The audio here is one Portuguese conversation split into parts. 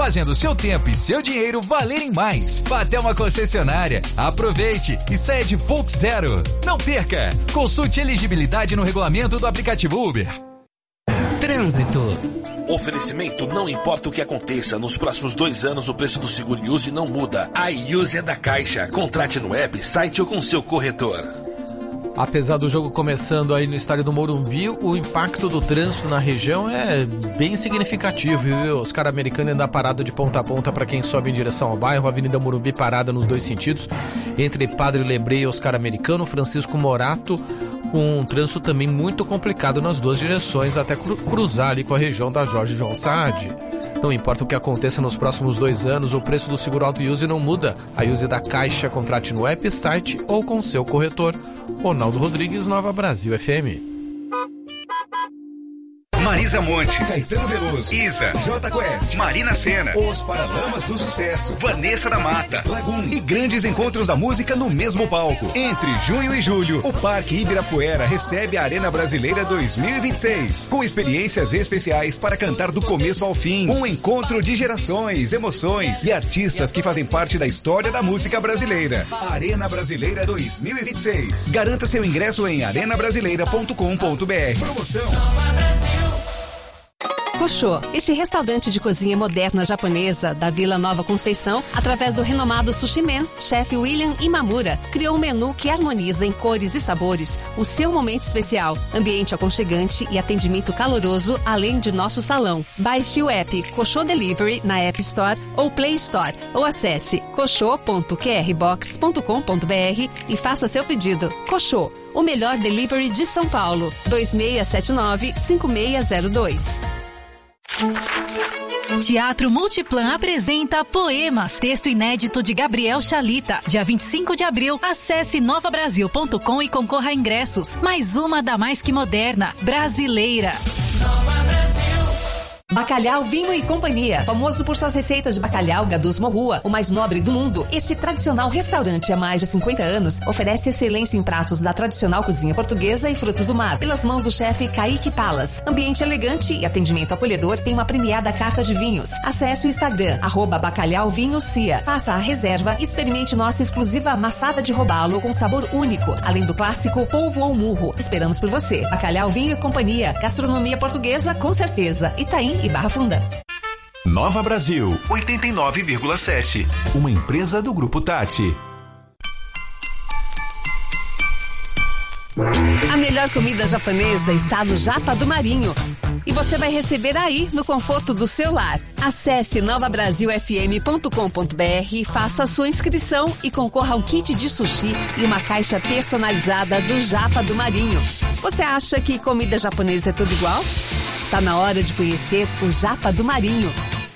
fazendo seu tempo e seu dinheiro valerem mais. Vá até uma concessionária, aproveite e saia de Volks Zero. Não perca! Consulte elegibilidade no regulamento do aplicativo Uber. Trânsito. Oferecimento: não importa o que aconteça, nos próximos 2 anos o preço do seguro Iuse não muda. A Iuse é da Caixa. Contrate no app, site ou com seu corretor. Apesar do jogo começando aí no estádio do Morumbi, o impacto do trânsito na região é bem significativo, viu? Oscar Americano ainda parada de ponta a ponta para quem sobe em direção ao bairro, a Avenida Morumbi parada nos 2 sentidos, entre Padre Lebré e Oscar Americano, Francisco Morato, com um trânsito também muito complicado nas 2 direções, até cruzar ali com a região da Jorge João Saad. Não importa o que aconteça nos próximos 2 anos, o preço do seguro auto Iuse não muda. A Iuse da Caixa, contrate no app, site ou com seu corretor. Ronaldo Rodrigues, Nova Brasil FM. Marisa Monte, Caetano Veloso, Isa, J Quest, Marina Sena, Os Paralamas do Sucesso, Vanessa da Mata, Lagoon e grandes encontros da música no mesmo palco. Entre junho e julho, o Parque Ibirapuera recebe a Arena Brasileira 2026, com experiências especiais para cantar do começo ao fim. Um encontro de gerações, emoções e artistas que fazem parte da história da música brasileira. Arena Brasileira 2026. Garanta seu ingresso em arenabrasileira.com.br. Promoção Koshô, este restaurante de cozinha moderna japonesa da Vila Nova Conceição, através do renomado Sushi Man, chefe William Imamura, criou um menu que harmoniza em cores e sabores o seu momento especial, ambiente aconchegante e atendimento caloroso, além de nosso salão. Baixe o app Koshô Delivery na App Store ou Play Store, ou acesse koshô.qrbox.com.br e faça seu pedido. Koshô, o melhor delivery de São Paulo. 2679-5602. Teatro Multiplan apresenta Poemas, texto inédito de Gabriel Chalita. Dia 25 de abril, acesse novabrasil.com e concorra a ingressos. Mais uma da mais que moderna, brasileira. Bacalhau Vinho e Companhia, famoso por suas receitas de bacalhau Gadus Morrua, o mais nobre do mundo. Este tradicional restaurante há mais de 50 anos oferece excelência em pratos da tradicional cozinha portuguesa e frutos do mar, pelas mãos do chefe Kaique Palas. Ambiente elegante e atendimento acolhedor, tem uma premiada carta de vinhos. Acesse o Instagram, @bacalhauvinhocia. Faça a reserva e experimente nossa exclusiva amassada de robalo com sabor único, além do clássico polvo ou murro. Esperamos por você. Bacalhau Vinho e Companhia, gastronomia portuguesa com certeza. Itaim e Barra Funda. Nova Brasil 89,7, uma empresa do Grupo Tati. A melhor comida japonesa está no Japa do Marinho. E você vai receber aí, no conforto do seu lar. Acesse novabrasilfm.com.br, faça a sua inscrição e concorra a um kit de sushi e uma caixa personalizada do Japa do Marinho. Você acha que comida japonesa é tudo igual? Tá na hora de conhecer o Japa do Marinho.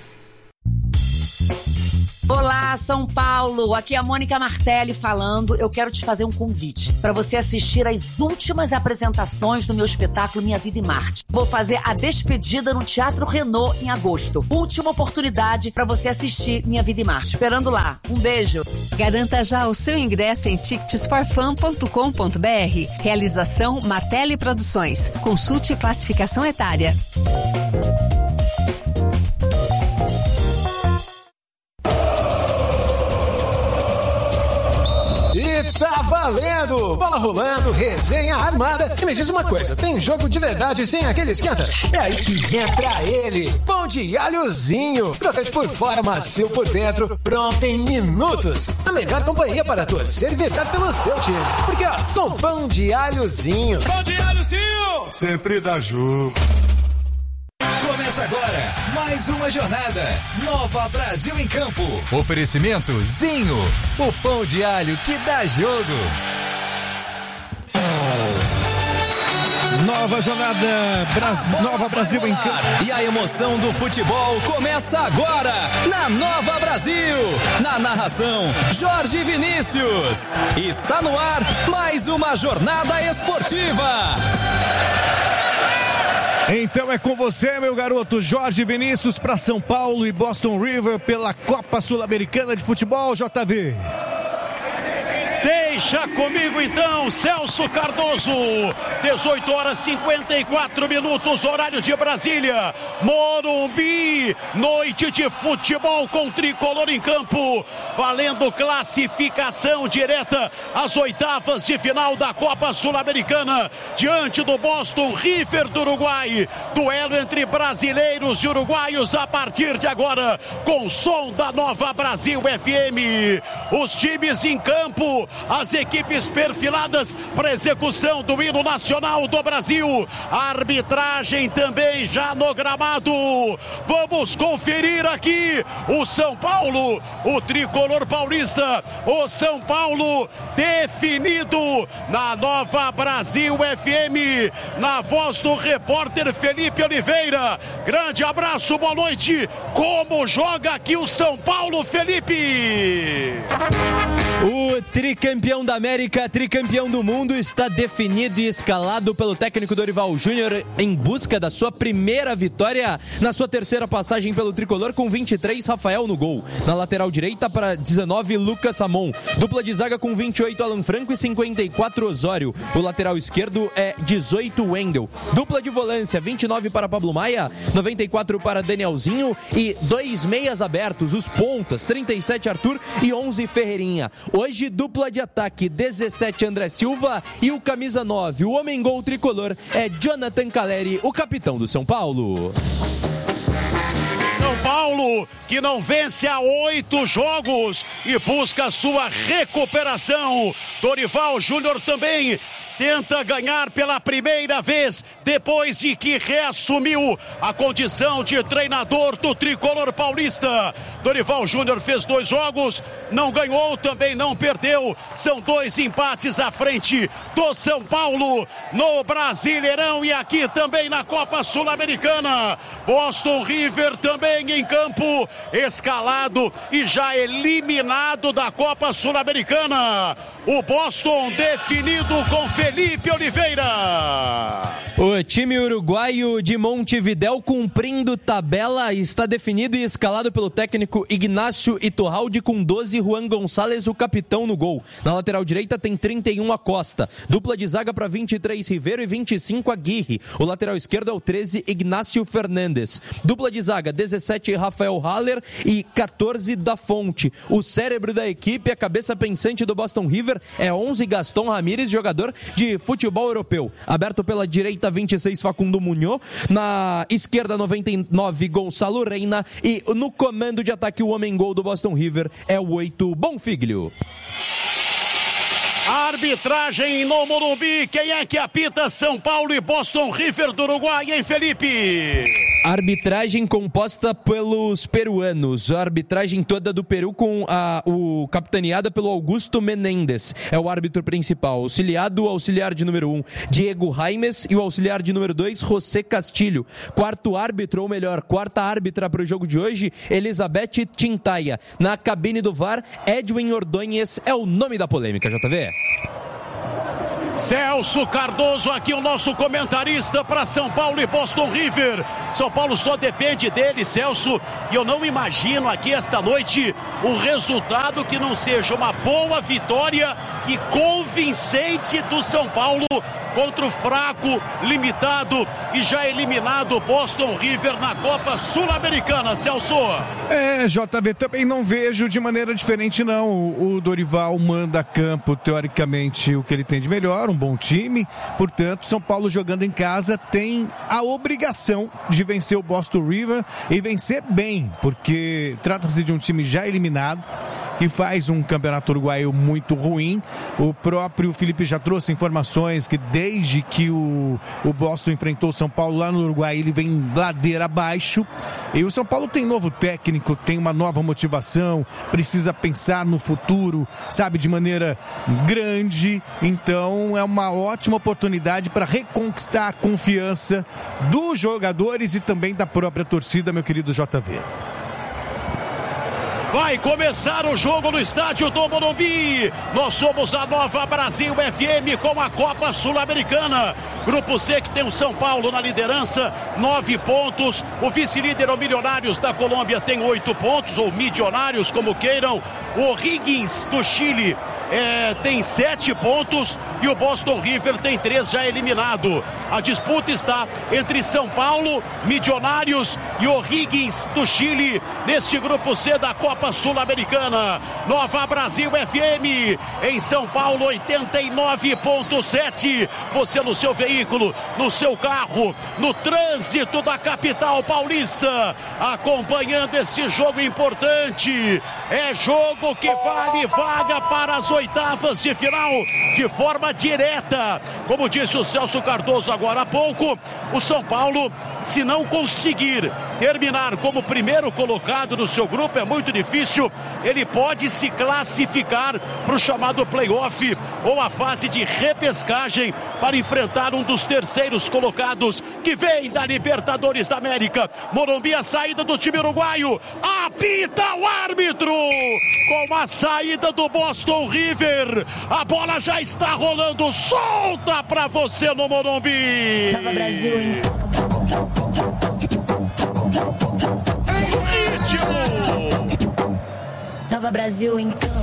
Olá, São Paulo! Aqui é a Mônica Martelli falando. Eu quero te fazer um convite para você assistir às últimas apresentações do meu espetáculo Minha Vida em Marte. Vou fazer a despedida no Teatro Renault em agosto. Última oportunidade para você assistir Minha Vida em Marte. Esperando lá. Um beijo! Garanta já o seu ingresso em ticketsforfun.com.br. Realização Martelli Produções. Consulte classificação etária. Tá valendo! Bola rolando, resenha armada. E me diz uma coisa, tem jogo de verdade sem aquele esquenta? É aí que entra ele, pão de alhozinho. Crocante por fora, macio por dentro, pronto em minutos. A melhor companhia para torcer e vibrar pelo seu time. Porque ó, com pão de alhozinho. Pão de alhozinho! Sempre dá jogo. Começa agora mais uma jornada. Nova Brasil em Campo. Oferecimento Zinho, o pão de alho que dá jogo. Nova jornada, Nova Brasil em Campo. E a emoção do futebol começa agora na Nova Brasil. Na narração, Jorge Vinícius. Está no ar mais uma jornada esportiva. Então é com você, meu garoto, Jorge Vinícius, para São Paulo e Boston River pela Copa Sul-Americana de Futebol, JV. Tem Deixa comigo então, Celso Cardoso. 18h54, horário de Brasília. Morumbi, noite de futebol com tricolor em campo, valendo classificação direta às oitavas de final da Copa Sul-Americana, diante do Boston River do Uruguai. Duelo entre brasileiros e uruguaios a partir de agora, com som da Nova Brasil FM. Os times em campo, as equipes perfiladas para execução do hino nacional do Brasil. A arbitragem também já no gramado. Vamos conferir aqui o São Paulo, o tricolor paulista, o São Paulo definido na Nova Brasil FM, na voz do repórter Felipe Oliveira. Grande abraço, boa noite. Como joga aqui o São Paulo, Felipe? O tricampeão da América, tricampeão do mundo, está definido e escalado pelo técnico Dorival Júnior em busca da sua primeira vitória na sua terceira passagem pelo tricolor, com 23, Rafael no gol. Na lateral direita, para 19, Lucas Ramon. Dupla de zaga com 28, Alan Franco, e 54, Osório. O lateral esquerdo é 18, Wendel. Dupla de volância, 29 para Pablo Maia, 94 para Danielzinho, e 2 meias abertos, os pontas, 37, Arthur, e 11, Ferreirinha. Hoje, dupla de ataque, 17, André Silva, e o camisa 9, o homem gol tricolor, é Jonathan Caleri, o capitão do São Paulo. São Paulo, que não vence há 8 jogos e busca sua recuperação. Dorival Júnior também tenta ganhar pela primeira vez depois de que reassumiu a condição de treinador do tricolor paulista. Dorival Júnior fez 2 jogos, não ganhou, também não perdeu. São 2 empates à frente do São Paulo no Brasileirão e aqui também na Copa Sul-Americana. Boston River também em campo, escalado e já eliminado da Copa Sul-Americana. O Boston definido com Felipe Oliveira. O time uruguaio de Montevidéu, cumprindo tabela, está definido e escalado pelo técnico Ignacio Iturralde, com 12, Juan Gonçalves, o capitão, no gol. Na lateral direita tem 31, Acosta. Dupla de zaga para 23, Ribeiro, e 25, Aguirre. O lateral esquerdo é o 13, Ignacio Fernandes. Dupla de zaga, 17, Rafael Haller, e 14, da Fonte. O cérebro da equipe, a cabeça pensante do Boston River, é 11, Gaston Ramírez, jogador de futebol europeu. Aberto pela direita, 26, Facundo Munhoz. Na esquerda, 99, Gonçalo Reina. E no comando de ataque, o homem gol do Boston River é o 8, Bonfiglio. Arbitragem no Morumbi, quem é que apita? São Paulo e Boston River do Uruguai, hein, Felipe? Arbitragem composta pelos peruanos, a arbitragem toda do Peru o capitaneada pelo Augusto Menéndez, é o árbitro principal, auxiliado o auxiliar de número 1, Diego Jaimes, e o auxiliar de número 2, José Castilho. Quarto árbitro, ou melhor, quarta árbitra para o jogo de hoje, Elizabeth Tintaia. Na cabine do VAR, Edwin Ordonez é o nome da polêmica, JV. Celso Cardoso aqui, o nosso comentarista para São Paulo e Boston River. São Paulo só depende dele, Celso, e eu não imagino aqui esta noite um resultado que não seja uma boa vitória e convincente do São Paulo contra o fraco, limitado e já eliminado Boston River na Copa Sul-Americana, Celso. JV, também não vejo de maneira diferente, não. O Dorival manda a campo, teoricamente, o que ele tem de melhor, um bom time. Portanto, São Paulo jogando em casa tem a obrigação de vencer o Boston River e vencer bem, porque trata-se de um time já eliminado, que faz um campeonato uruguaio muito ruim. O próprio Felipe já trouxe informações que desde que o Boston enfrentou o São Paulo lá no Uruguai, ele vem ladeira abaixo. E o São Paulo tem novo técnico, tem uma nova motivação, precisa pensar no futuro, sabe, de maneira grande. Então é uma ótima oportunidade para reconquistar a confiança dos jogadores e também da própria torcida, meu querido JV. Vai começar o jogo no estádio do Morumbi. Nós somos a Nova Brasil FM com a Copa Sul-Americana. Grupo C, que tem o São Paulo na liderança, 9 pontos. O vice-líder, o Milionários da Colômbia, tem 8 pontos, ou Milionários, como queiram. O O'Higgins do Chile tem 7 pontos e o Boston River tem 3 já eliminado. A disputa está entre São Paulo, Milionários e O'Higgins do Chile neste grupo C da Copa Sul-Americana. Nova Brasil FM em São Paulo 89.7. Você no seu veículo, no seu carro, no trânsito da capital paulista, acompanhando esse jogo importante. É jogo que vale vaga para as oitavas de final de forma direta. Como disse o Celso Cardoso agora há pouco, o São Paulo, se não conseguir terminar como primeiro colocado no seu grupo, é muito difícil, ele pode se classificar para o chamado playoff ou a fase de repescagem para enfrentar um dos terceiros colocados que vem da Libertadores da América. Morumbi, a saída do time uruguaio, apita o árbitro com a saída do Boston River. A bola já está rolando, solta pra você no Morumbi. Nova Brasil em ritmo. Nova Brasil em campo.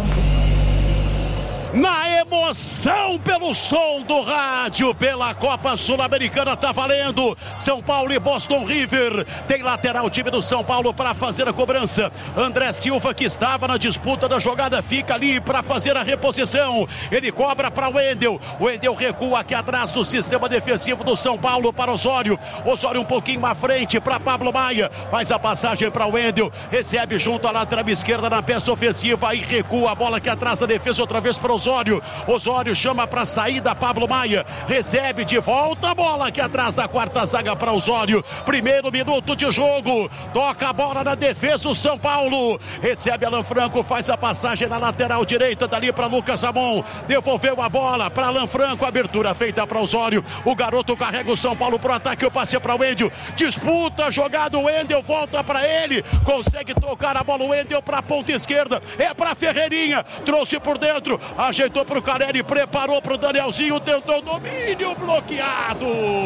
Na emoção pelo som do rádio, pela Copa Sul-Americana, tá valendo. São Paulo e Boston River. Tem lateral o time do São Paulo para fazer a cobrança. André Silva, que estava na disputa da jogada, fica ali para fazer a reposição. Ele cobra para o Wendel. O Wendel recua aqui atrás do sistema defensivo do São Paulo para Osório. Osório um pouquinho à frente para Pablo Maia. Faz a passagem para o Wendel. Recebe junto à lateral esquerda na peça ofensiva. Aí recua a bola aqui atrás da defesa outra vez para Osório. Osório chama para saída Pablo Maia, recebe de volta a bola aqui atrás da quarta zaga para Osório. Primeiro minuto de jogo, toca a bola na defesa o São Paulo, recebe Alan Franco, faz a passagem na lateral direita dali para Lucas Ramon, devolveu a bola para Alan Franco, abertura feita para Osório, o garoto carrega o São Paulo pro ataque, o passe para o Wendel, disputa a jogada, o Wendel volta para ele, consegue tocar a bola, o Wendel para a ponta esquerda, é para Ferreirinha, trouxe por dentro, ajeitou para o Caleri, preparou para o Danielzinho, tentou domínio bloqueado.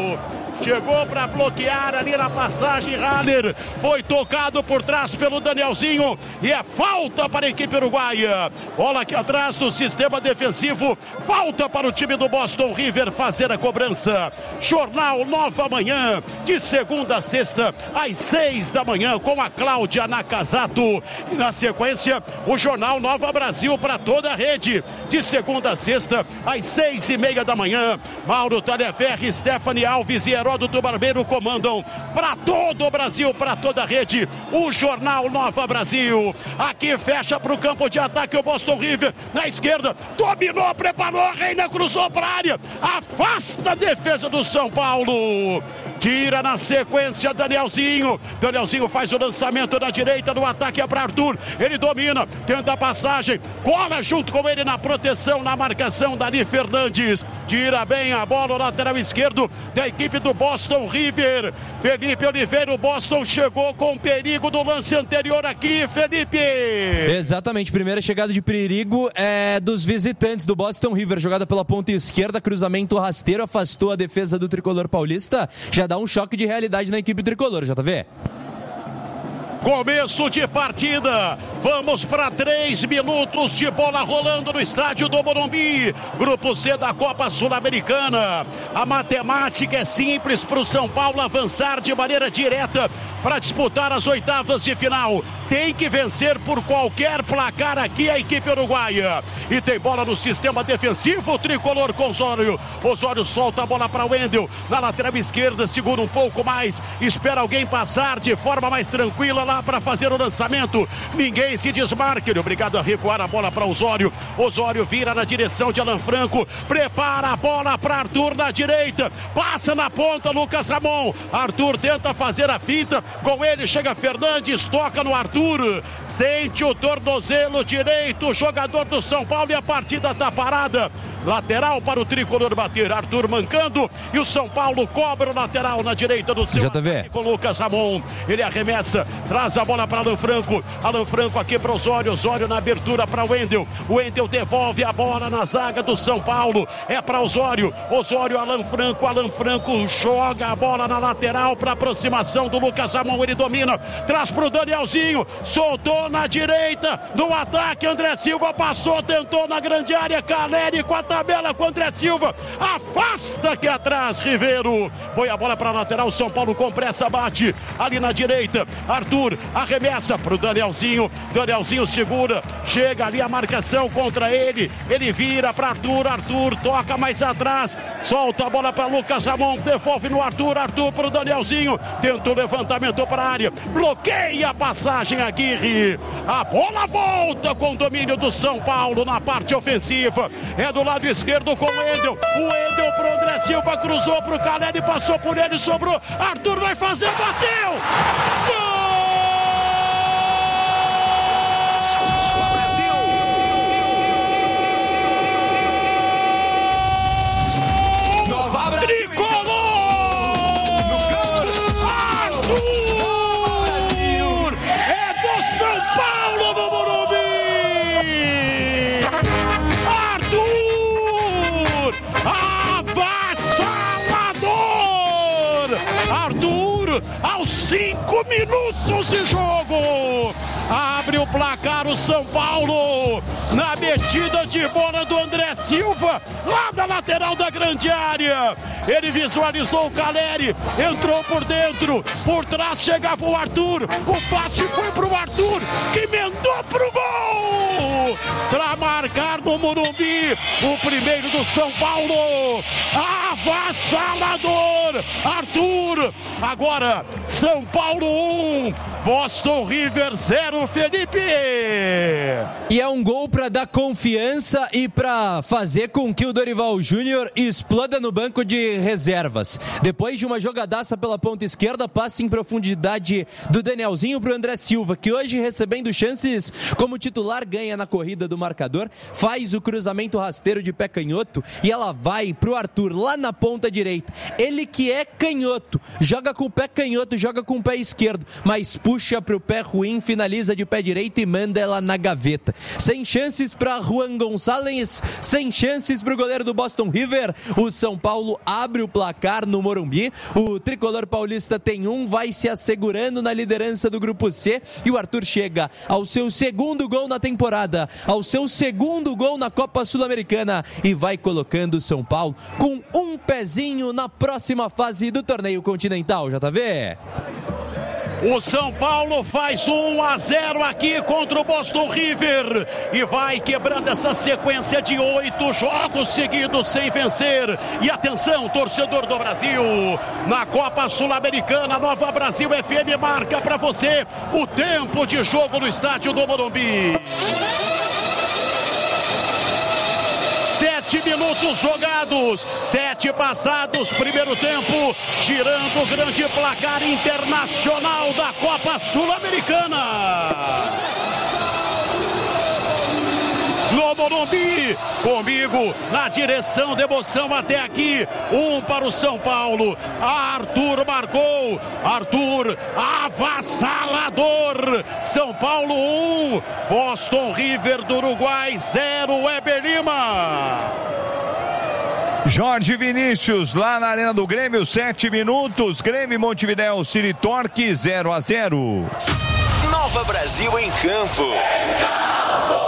Chegou para bloquear ali na passagem, Haller foi tocado por trás pelo Danielzinho e é falta para a equipe uruguaia. Bola aqui atrás do sistema defensivo, falta para o time do Boston River fazer a cobrança. Jornal Nova Manhã, de segunda a sexta às 6 da manhã com a Cláudia Nakazato e na sequência o Jornal Nova Brasil para toda a rede, de segunda a sexta às 6:30 da manhã. Mauro Talhaferri, Stephanie Alves e Heródoto Barbeiro comandam para todo o Brasil, para toda a rede, o Jornal Nova Brasil. Aqui fecha para o campo de ataque o Boston River, na esquerda, dominou, preparou, Reina cruzou para a área, afasta a defesa do São Paulo, tira na sequência Danielzinho faz o lançamento na direita, no ataque é para Arthur, ele domina, tenta a passagem, cola junto com ele na proteção, na marcação, Dani Fernandes, tira bem a bola, o lateral esquerdo da equipe do Boston River, Felipe Oliveira. O Boston chegou com perigo do lance anterior aqui, Felipe. Exatamente, primeira chegada de perigo é dos visitantes do Boston River, jogada pela ponta esquerda, cruzamento rasteiro, afastou a defesa do tricolor paulista, já dá um choque de realidade na equipe tricolor, JV. Começo de partida, vamos para 3 minutos de bola rolando no estádio do Morumbi, grupo C da Copa Sul-Americana. A matemática é simples para o São Paulo avançar de maneira direta para disputar as oitavas de final. Tem que vencer por qualquer placar aqui a equipe uruguaia. E tem bola no sistema defensivo, o tricolor com Osório. Osório solta a bola para o Wendel, na lateral esquerda, segura um pouco mais, espera alguém passar de forma mais tranquila lá para fazer o lançamento, ninguém se desmarca, ele é obrigado a recuar a bola para Osório. Osório vira na direção de Alan Franco, prepara a bola para Arthur na direita, passa na ponta Lucas Ramon, Arthur tenta fazer a finta, com ele chega Fernandes, toca no Arthur, sente o tornozelo direito, o jogador do São Paulo, e a partida está parada. Lateral para o tricolor bater, Arthur mancando, e o São Paulo cobra o lateral na direita do seu ataque com Lucas Ramon. Ele arremessa, traz a bola para Alan Franco aqui para Osório, Osório na abertura para Wendel, Wendel devolve a bola na zaga do São Paulo, é para Osório, Alan Franco joga a bola na lateral para aproximação do Lucas Ramon, ele domina, traz para o Danielzinho, soltou na direita, no ataque, André Silva passou, tentou na grande área, Caleri com a tabela com André Silva, afasta aqui atrás, Ribeiro, põe a bola para a lateral, São Paulo com pressa, bate ali na direita, Arthur arremessa pro Danielzinho, Danielzinho segura, chega ali a marcação contra ele, ele vira para Arthur, Arthur toca mais atrás, solta a bola para Lucas Ramon, devolve no Arthur, Arthur pro Danielzinho, tenta o levantamento para a área, bloqueia a passagem, Aguirre, a bola volta com o domínio do São Paulo na parte ofensiva, é do lado esquerdo com o Wendel pro André Silva, cruzou pro Caleri, passou por ele, sobrou, Arthur vai fazer, bateu, gol! Aos 5 minutos de jogo, abre o placar o São Paulo, na metida de bola do André Silva, lá da lateral da grande área, ele visualizou o Caleri, entrou por dentro, por trás chegava o Arthur, o passe foi pro Arthur, que emendou pro gol, pra marcar no Morumbi, o primeiro do São Paulo, avassalador, Arthur, agora São Paulo 1, Boston River 0, Felipe. E é um gol para dar confiança e para fazer com que o Dorival Júnior exploda no banco de reservas. Depois de uma jogadaça pela ponta esquerda, passe em profundidade do Danielzinho para o André Silva, que hoje recebendo chances como titular, ganha na corrida do marcador, faz o cruzamento rasteiro de pé canhoto e ela vai para o Arthur lá na ponta direita. Ele que é canhoto, joga com o pé canhoto, joga com o pé esquerdo, mas puxa para o pé ruim, finaliza de pé direito e manda ela na gaveta. Sem chances para Juan Gonçalves, sem chances para o goleiro do Boston River, o São Paulo abre o placar no Morumbi, o tricolor paulista tem vai se assegurando na liderança do grupo C e o Arthur chega ao seu segundo gol na temporada, ao seu segundo gol na Copa Sul-Americana e vai colocando o São Paulo com um pezinho na próxima fase do torneio continental, JV. O São Paulo faz 1-0 aqui contra o Boston River e vai quebrando essa sequência de 8 jogos seguidos sem vencer. E atenção, torcedor do Brasil, na Copa Sul-Americana, Nova Brasil FM marca para você o tempo de jogo no estádio do Morumbi. 7 minutos jogados, 7 passados, primeiro tempo, girando o grande placar internacional da Copa Sul-Americana. No Morumbi, comigo, na direção de emoção até aqui, 1 para o São Paulo, Arthur marcou, Arthur avassalador, São Paulo 1, Boston River do Uruguai 0, Weber Lima. Jorge Vinícius, lá na Arena do Grêmio, 7 minutos, Grêmio Montevidéu, City Torque 0-0. Nova Brasil em campo.